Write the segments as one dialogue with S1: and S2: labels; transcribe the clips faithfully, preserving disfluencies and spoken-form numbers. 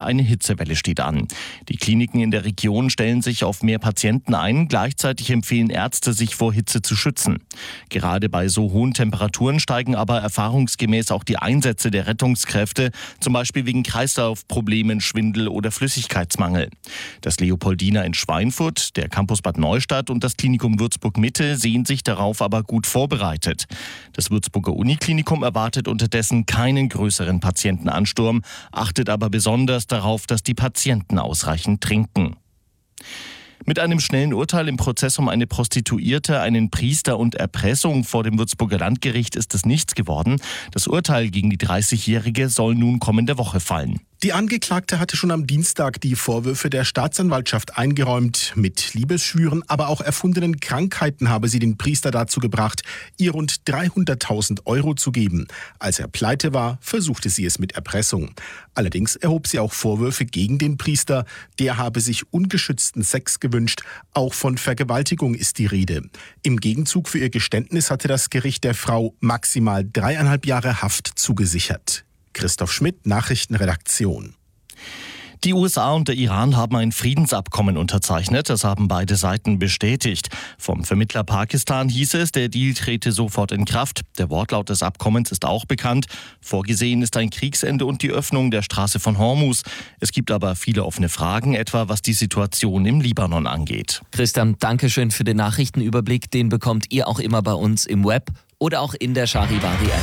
S1: eine Hitzewelle steht an. Die Kliniken in der Region stellen sich auf mehr Patienten ein. Gleichzeitig empfehlen Ärzte, sich vor Hitze zu schützen. Gerade bei so hohen Temperaturen steigen aber erfahrungsgemäß auch die Einsätze der Rettungskräfte, zum Beispiel wegen Kreislaufproblemen, Schwindel oder Flüssigkeitsmangel. Das Leopoldina in Schweinfurt, der Campus Bad Neustadt und das Klinikum Würzburg-Mitte sehen sich darauf aber gut vorbereitet. Das Würzburger Uniklinikum erwartet unterdessen keinen größeren Patientenansturm, achtet aber besonders darauf, dass die Patienten ausreichend trinken. Mit einem schnellen Urteil im Prozess um eine Prostituierte, einen Priester und Erpressung vor dem Würzburger Landgericht ist es nichts geworden. Das Urteil gegen die dreißigjährige soll nun kommende Woche fallen.
S2: Die Angeklagte hatte schon am Dienstag die Vorwürfe der Staatsanwaltschaft eingeräumt. Mit Liebesschwüren, aber auch erfundenen Krankheiten habe sie den Priester dazu gebracht, ihr rund dreihunderttausend Euro zu geben. Als er pleite war, versuchte sie es mit Erpressung. Allerdings erhob sie auch Vorwürfe gegen den Priester. Der habe sich ungeschützten Sex gewünscht. Auch von Vergewaltigung ist die Rede. Im Gegenzug für ihr Geständnis hatte das Gericht der Frau maximal dreieinhalb Jahre Haft zugesichert. Christoph Schmidt, Nachrichtenredaktion.
S1: Die U S A und der Iran haben ein Friedensabkommen unterzeichnet. Das haben beide Seiten bestätigt. Vom Vermittler Pakistan hieß es, der Deal trete sofort in Kraft. Der Wortlaut des Abkommens ist auch bekannt. Vorgesehen ist ein Kriegsende und die Öffnung der Straße von Hormuz. Es gibt aber viele offene Fragen, etwa was die Situation im Libanon angeht.
S3: Christian, danke schön für den Nachrichtenüberblick. Den bekommt ihr auch immer bei uns im Web oder auch in der Charivari-App.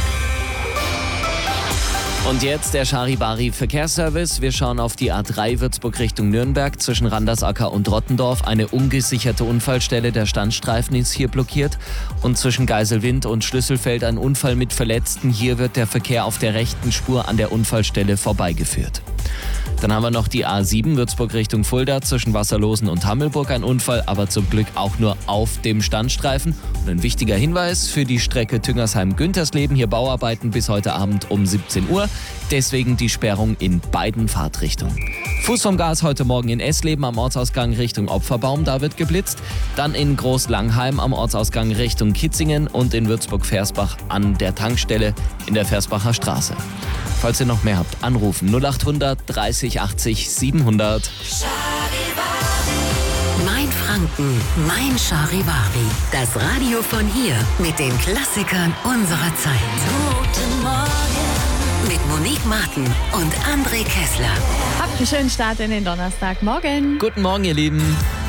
S3: Und jetzt der Charivari Verkehrsservice. Wir schauen auf die A drei Würzburg Richtung Nürnberg zwischen Randersacker und Rottendorf. Eine ungesicherte Unfallstelle, der Standstreifen ist hier blockiert. Und zwischen Geiselwind und Schlüsselfeld ein Unfall mit Verletzten. Hier wird der Verkehr auf der rechten Spur an der Unfallstelle vorbeigeführt. Dann haben wir noch die A sieben Würzburg Richtung Fulda zwischen Wasserlosen und Hammelburg ein Unfall, aber zum Glück auch nur auf dem Standstreifen. Und ein wichtiger Hinweis für die Strecke Tüngersheim-Güntersleben, hier Bauarbeiten bis heute Abend um siebzehn Uhr. Deswegen die Sperrung in beiden Fahrtrichtungen. Fuß vom Gas heute Morgen in Essleben am Ortsausgang Richtung Opferbaum, da wird geblitzt. Dann in Großlangheim am Ortsausgang Richtung Kitzingen und in Würzburg-Versbach an der Tankstelle in der Versbacher Straße. Falls ihr noch mehr habt, anrufen null achthundert dreißig achtzig siebenhundert.
S4: Mein Franken, mein Charivari. Das Radio von hier mit den Klassikern unserer Zeit. Guten Morgen. Mit Monique Martin und André Kessler.
S5: Habt einen schönen Start in den Donnerstagmorgen.
S3: Guten Morgen, ihr Lieben.